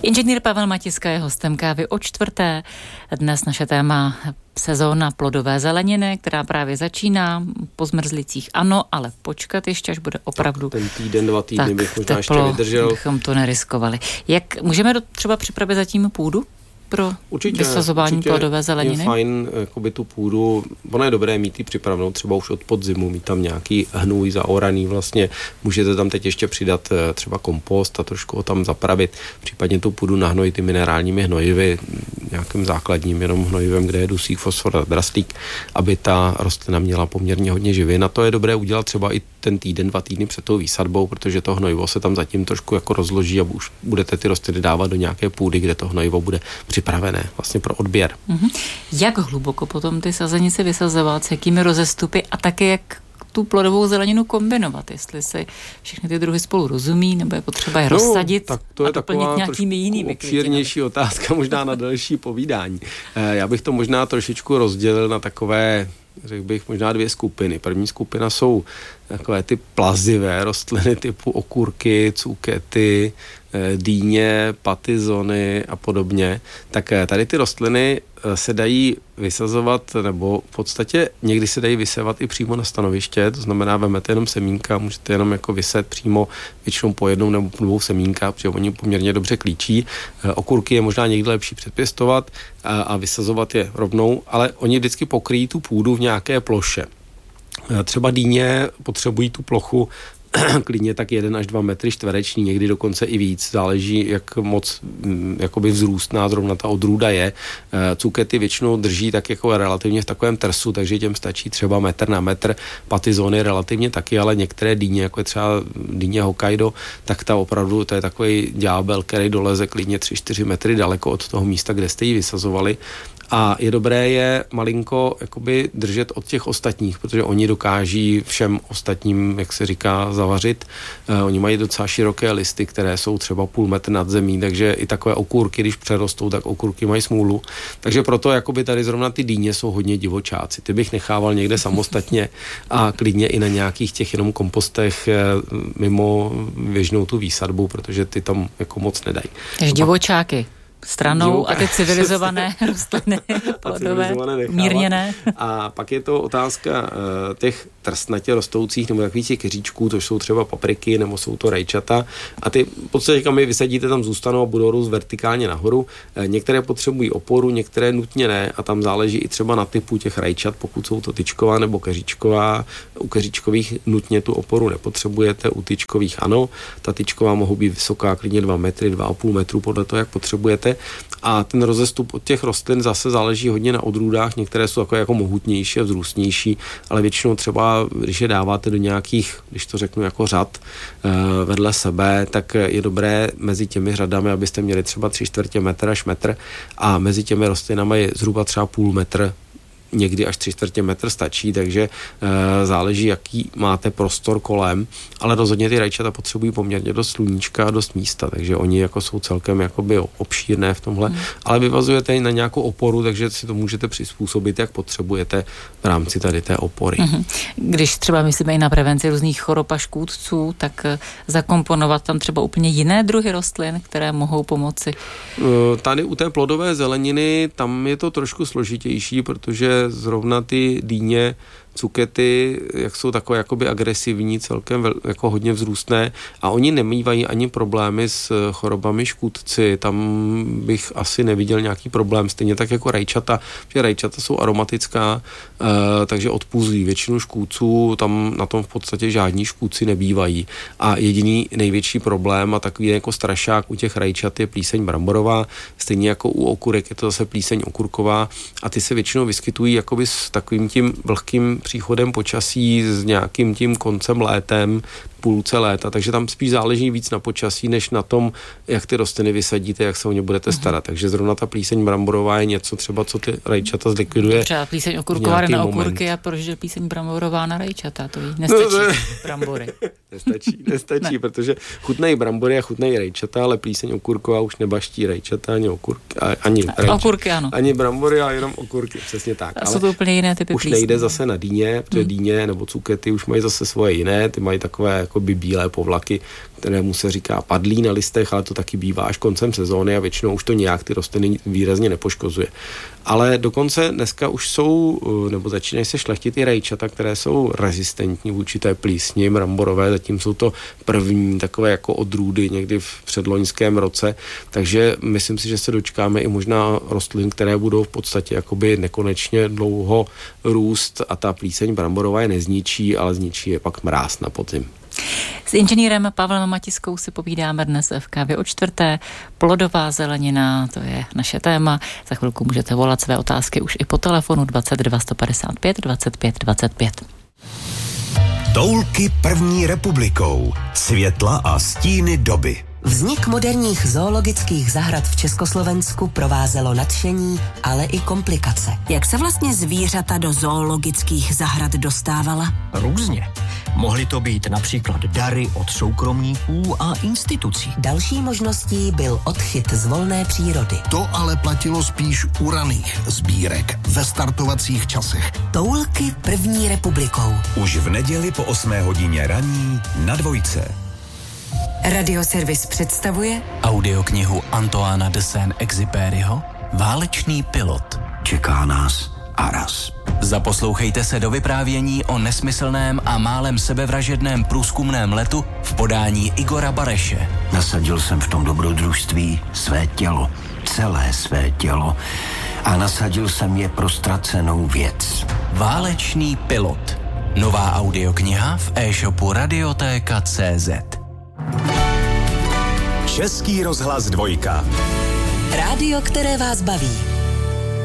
Inženýr Pavel Matiska je hostem Kávy o čtvrté. Dnes naše téma sezóna plodové zeleniny, která právě začíná. Po zmrzlicích ano, ale počkat ještě, až bude opravdu tak ten týden, 2 týdny bych možná ještě vydržel. Bychom to neriskovali. Jak můžeme třeba připravit zatím půdu pro vysazování plodové zeleniny? Je fajn jakoby tu půdu, ono je dobré mít ji připravenou třeba už od podzimu, mít tam nějaký hnůj zaoraný vlastně, můžete tam teď ještě přidat třeba kompost a trošku ho tam zapravit, případně tu půdu nahnojit i minerálními hnojivy, nějakým základním jenom hnojivem, kde je dusík, fosfor a draslík, aby ta rostlina měla poměrně hodně živin. A to je dobré udělat třeba i ten týden, 2 týdny před tou výsadbou, protože to hnojivo se tam zatím trošku jako rozloží a už budete ty rostliny dávat do nějaké půdy, kde to hnojivo bude připravené vlastně pro odběr. Jak hluboko potom ty sazenice vysazovat, s jakými rozestupy a také jak tu plodovou zeleninu kombinovat, jestli si všechny ty druhy spolu rozumí, nebo je potřeba je rozsadit tak to je a doplnit nějakými jinými obšírnější otázka, možná na další povídání. Já bych to možná trošičku rozdělil na takové, řekl bych, možná 2 skupiny. První skupina jsou takové ty plazivé rostliny typu okurky, cukety, dýně, patizony a podobně. Tak tady ty rostliny se dají vysazovat, nebo v podstatě někdy se dají vysevat i přímo na stanoviště, to znamená, vemete jenom semínka, můžete jenom jako vyset přímo většinou po 1 nebo po 2 semínka, protože oni poměrně dobře klíčí. Okurky je možná někdy lepší předpěstovat a vysazovat je rovnou, ale oni vždycky pokryjí tu půdu v nějaké ploše. Třeba dýně potřebují tu plochu klidně tak 1 až 2 metry čtvereční, někdy dokonce i víc, záleží, jak moc jakoby vzrůstná zrovna ta odrůda je. Cukety většinou drží tak jako relativně v takovém trsu, takže těm stačí třeba metr na metr, patizony relativně taky, ale některé dýně, jako je třeba dýně Hokkaido, tak ta opravdu, to je takový ďábel, který doleze klidně 3-4 metry daleko od toho místa, kde jste ji vysazovali. A je dobré je malinko jakoby držet od těch ostatních, protože oni dokáží všem ostatním, jak se říká, zavařit. Oni mají docela široké listy, které jsou třeba půl metr nad zemí, takže i takové okurky, když přerostou, tak okurky mají smůlu. Takže proto jakoby tady zrovna ty dýně jsou hodně divočáci. Ty bych nechával někde samostatně a klidně i na nějakých těch jenom kompostech mimo běžnou tu výsadbu, protože ty tam jako moc nedají. Takže divočáky stranou a ty civilizované rostliny plodové, mírněné. A pak je to otázka těch trstnatě rostoucích nebo takových těch keříčků, to jsou třeba papriky nebo jsou to rajčata a ty v podstatě, kam je vysadíte, tam zůstanou a budou růst vertikálně nahoru. Některé potřebují oporu, některé nutně ne a tam záleží i třeba na typu těch rajčat, pokud jsou to tyčková nebo keříčková. U keříčkových nutně tu oporu nepotřebujete, u tyčkových ano. Ta tyčková mohou být vysoká, klidně 2 metry, 2,5 metru podle toho, jak potřebujete. A ten rozestup od těch rostlin zase záleží hodně na odrůdách, některé jsou takové jako mohutnější a vzrůstnější, ale většinou třeba, když je dáváte do nějakých, když to řeknu jako řad vedle sebe, tak je dobré mezi těmi řadami, abyste měli třeba 3/4 metr až metr a mezi těmi rostlinami je zhruba třeba půl metr, někdy až 3/4 metr stačí, takže záleží, jaký máte prostor kolem, ale rozhodně ty rajčata potřebují poměrně dost sluníčka a dost místa, takže oni jako jsou celkem jakoby obšírné v tomhle, ale vyvazujete na nějakou oporu, takže si to můžete přizpůsobit, jak potřebujete v rámci tady té opory. Když třeba myslíme i na prevenci různých chorob a škůdců, tak zakomponovat tam třeba úplně jiné druhy rostlin, které mohou pomoci? Tady u té plodové zeleniny, tam je to trošku složitější, protože zrovna ty dýně, cukety, jak jsou takové jakoby agresivní, celkem jako hodně vzrůstné a oni nemývají ani problémy s chorobami škůdci, tam bych asi neviděl nějaký problém, stejně tak jako rajčata, protože rajčata jsou aromatická, takže odpuzují většinu škůdců, tam na tom v podstatě žádní škůdci nebývají a jediný největší problém a takový jako strašák u těch rajčat je plíseň bramborová, stejně jako u okurek je to zase plíseň okurková a ty se většinou vyskytují jakoby s takovým tím vlhkým příchodem počasí, s nějakým tím koncem létem, půlce léta, takže tam spíš záleží víc na počasí, než na tom, jak ty rostliny vysadíte, jak se o ně budete starat. Takže zrovna ta plíseň bramborová je něco třeba, co ty rajčata zlikviduje. Třeba plíseň okurková na okurky a proč je plíseň bramborová na rajčata, to jí nestačí brambory. Nestačí, protože chutnají brambory a chutnají rajčata, ale plíseň okurková už nebaští rajčata, ani okurky, okurky, ano. Ani brambory, ale jenom okurky, přesně tak. A jsou to úplně jiné typy už plísní. Nejde zase na dýně, protože dýně nebo cukety už mají zase svoje jiné, ty mají takové jakoby bílé povlaky, kterému se říká padlí na listech, ale to taky bývá až koncem sezóny a většinou už to nějak ty rostliny výrazně nepoškozuje. Ale dokonce dneska už jsou, nebo začínají se šlechtit i rajčata, které jsou rezistentní vůči té plísni bramborové, zatím jsou to první takové jako odrůdy někdy v předloňském roce, takže myslím si, že se dočkáme i možná rostlin, které budou v podstatě jakoby nekonečně dlouho růst a ta plíseň bramborová je nezničí, ale zničí je pak mráz na podzim. S inženýrem Pavlem Matiskou si povídáme dnes v Kávě o čtvrté. Plodová zelenina, to je naše téma. Za chvilku můžete volat své otázky už i po telefonu 22 155 25 25. Toulky první republikou. Světla a stíny doby. Vznik moderních zoologických zahrad v Československu provázelo nadšení, ale i komplikace. Jak se vlastně zvířata do zoologických zahrad dostávala? Různě. Mohly to být například dary od soukromníků a institucí. Další možností byl odchyt z volné přírody. To ale platilo spíš u raných sbírek ve startovacích časech. Toulky první republikou. Už v neděli po 8 hodině raní na Dvojce. Radioservis představuje audioknihu Antoána de Saint-Exupéryho Válečný pilot. Čeká nás Aras. Zaposlouchejte se do vyprávění o nesmyslném a málem sebevražedném průzkumném letu v podání Igora Bareše. Nasadil jsem v tom dobrodružství své tělo, celé své tělo a nasadil jsem je pro ztracenou věc. Válečný pilot. Nová audiokniha v e-shopu Radiotéka.cz. Český rozhlas Dvojka. rádio, které vás baví.